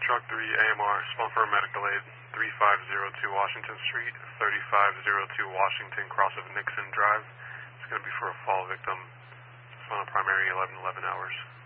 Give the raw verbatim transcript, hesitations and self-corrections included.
Truck three A M R, spawn for a medical aid, three five zero two Washington Street, thirty-five oh two Washington, cross of Nixon Drive. It's going to be for a fall victim. It's on a primary eleven eleven hours.